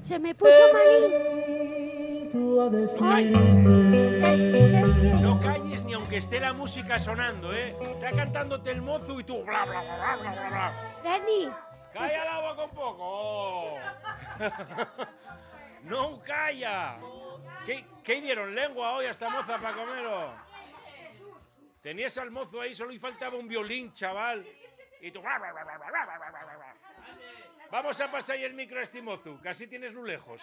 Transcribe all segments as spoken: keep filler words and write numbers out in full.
Se me puso malín. Ay, No calles ni aunque esté la música sonando, ¿eh? Está cantándote el mozo y tú bla bla bla bla bla bla. Benny. ¡Calla la boca un poco! ¡No calla! ¿Qué, ¿Qué dieron lengua hoy a esta moza para comerlo? Tenías al mozo ahí, solo y faltaba un violín, chaval. Y tú... Vamos a pasar ahí el micro a este mozo, que así tienes lo lejos.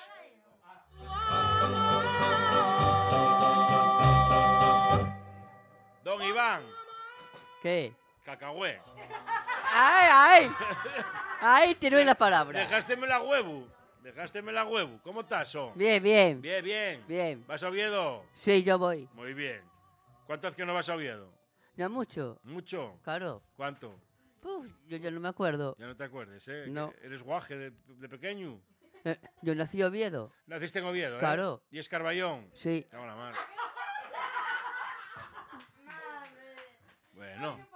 Don Iván. ¿Qué? Cacahué. ¡Ay, ay! ¡Ay, te doy la palabra! Dejásteme la huevo. Dejásteme la huevo. ¿Cómo estás, oh? Bien, bien. Bien, bien. Bien. ¿Vas a Oviedo? Sí, yo voy. Muy bien. ¿Cuánto hace que no vas a Oviedo? No mucho. ¿Mucho? Claro. ¿Cuánto? Puf, yo ya no me acuerdo. Ya no te acuerdes, ¿eh? No. Que ¿Eres guaje de, de pequeño? Eh, yo nací en Oviedo. Naciste en Oviedo, ¿eh? Claro. ¿Y es Carballón? Sí. Cago en la madre. Bueno.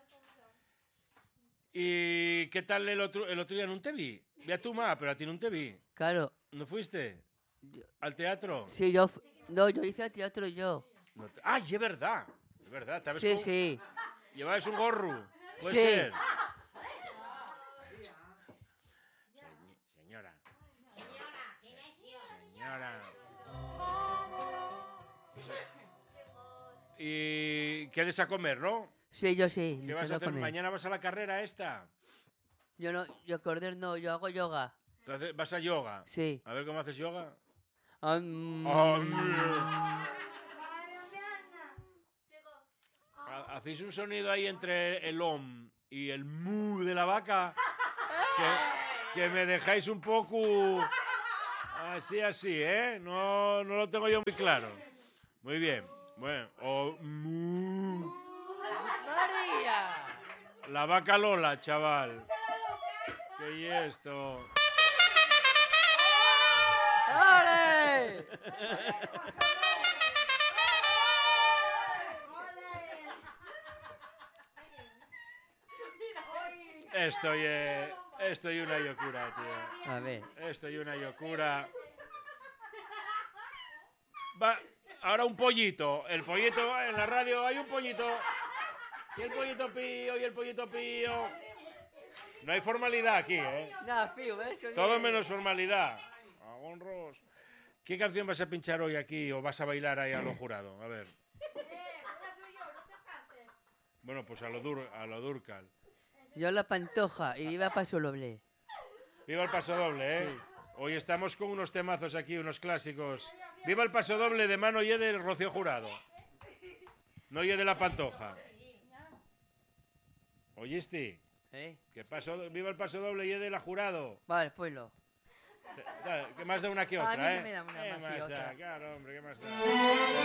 ¿Y qué tal el otro, el otro día? ¿No te vi? Vi a tu ma, pero a ti no te vi. Claro. ¿No fuiste? Yo- ¿Al teatro? Sí, yo... fu- No, yo hice teatro yo. No te- ¡Ay, es verdad! Es verdad. ¿Sabes Sí, cómo? sí. ¿Llevabas un gorro? ¿Puede Sí. ser? Se- Señora. Señora. ¿Y qué des a comer, no? Sí, yo sí. ¿Qué me vas a quedo hacer? con él. ¿Mañana vas a la carrera esta? Yo no... Yo correr no, yo hago yoga. Entonces, ¿vas a yoga? Sí. A ver cómo haces yoga. Am- Ha- Hacéis un sonido ahí entre el om y el mu de la vaca que, que me dejáis un poco así, así, ¿eh? No, no lo tengo yo muy claro. Muy bien. Bueno, o mu. ¡María! La vaca Lola, chaval. ¿Qué es esto? ¡Ole! Esto es, esto es una locura, tío. A ver. Esto es una locura. Va, ahora un pollito. El pollito, en la radio hay un pollito. Y el pollito pío, y el pollito pío. No hay formalidad aquí, ¿eh? Nada, fío, ¿ves? Esto Todo no- menos formalidad. Agonros. ¿Qué canción vas a pinchar hoy aquí o vas a bailar ahí a lo jurado? A ver. Bueno, pues a lo, dur, a lo Durcal. Yo la pantoja y viva Paso Doble. Viva el paso doble, ¿eh? Sí. Hoy estamos con unos temazos aquí, unos clásicos. Viva el paso doble de mano y de Rocío Jurado. No y de la Pantoja. ¿Oíste? ¿Eh? Que paso, viva el paso doble y de la Jurado. Vale, pues lo. Da- Que más da una que A otra, mí no ¿eh? me da una ¿Qué más que más da? otra. Claro, hombre, ¿qué más da?